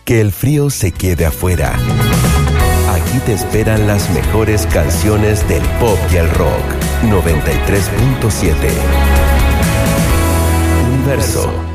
Que el frío se quede afuera. Aquí te esperan las mejores canciones del pop y el rock. 93.7 Universo.